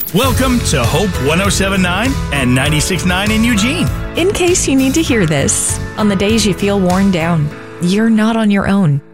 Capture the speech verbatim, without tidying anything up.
Welcome to Hope one oh seven point nine and ninety-six point nine in Eugene. In case you need to hear this, on the days you feel worn down, you're not on your own.